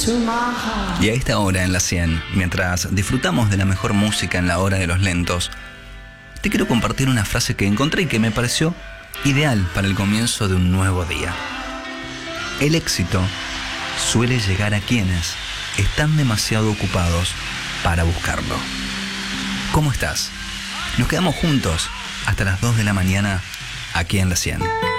Y a esta hora en la 100, mientras disfrutamos de la mejor música en la hora de los lentos, te quiero compartir una frase que encontré y que me pareció ideal para el comienzo de un nuevo día. El éxito suele llegar a quienes están demasiado ocupados para buscarlo. ¿Cómo estás? Nos quedamos juntos hasta las 2 de la mañana aquí en la 100.